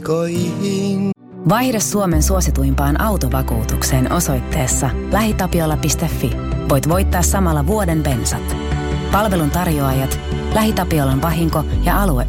matkoihin. Vaihda Suomen suosituimpaan autovakuutukseen osoitteessa lähitapiola.fi. Voit voittaa samalla vuoden bensat. Palvelun tarjoajat, LähiTapiolan vahinko- ja alue